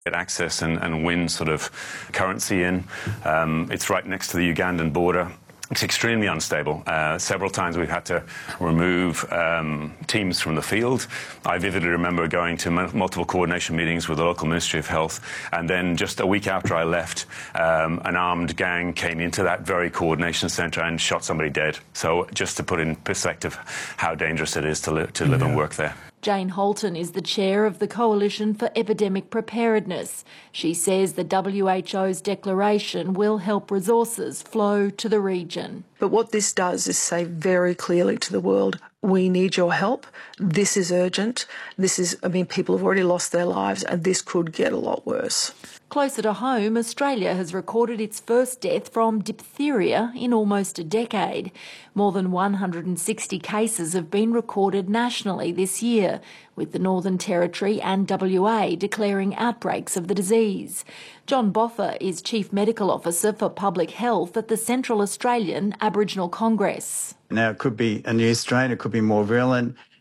get access and win sort of currency in. It's right next to the Ugandan border. It's extremely unstable. Several times we've had to remove teams from the field. I vividly remember going to multiple coordination meetings with the local Ministry of Health, and then just a week after I left, an armed gang came into that very coordination centre and shot somebody dead. So just to put in perspective how dangerous it is to live and work there. Jane Holton is the chair of the Coalition for Epidemic Preparedness. She says the WHO's declaration will help resources flow to the region. But what this does is say very clearly to the world, we need your help. This is urgent. People have already lost their lives and this could get a lot worse. Closer to home, Australia has recorded its first death from diphtheria in almost a decade. More than 160 cases have been recorded nationally this year, with the Northern Territory and WA declaring outbreaks of the disease. John Boffa is Chief Medical Officer for Public Health at the Central Australian Aboriginal Congress. Now, it could be a new strain, it could be more virulent.